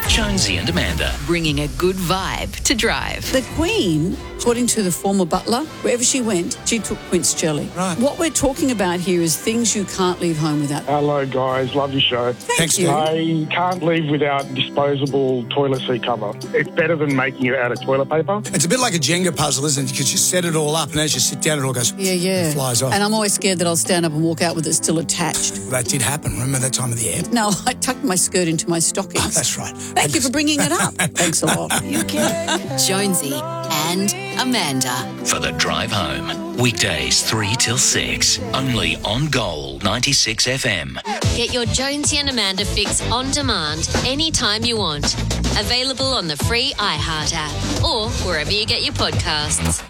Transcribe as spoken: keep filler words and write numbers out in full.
Jonesy and Amanda. Bringing a good vibe to drive. The Queen, according to the former butler, wherever she went, she took quince jelly. Right. What we're talking about here is things you can't leave home without. Hello, guys. Love your show. Thank Thanks, you. I can't leave without disposable toilet seat cover. It's better than making it out of toilet paper. It's a bit like a Jenga puzzle, isn't it? Because you set it all up and as you sit down, it all goes, Yeah, yeah. it flies off. And I'm always scared that I'll stand up and walk out with it still attached. Well, that did happen. Remember that time of the year? No, I tucked my skirt into my stockings. Oh, that's right. Thank you for bringing it up. Thanks a lot. Jonesy and Amanda. For the drive home. Weekdays three till six. Only on Gold ninety-six F M. Get your Jonesy and Amanda fix on demand anytime you want. Available on the free iHeart app or wherever you get your podcasts.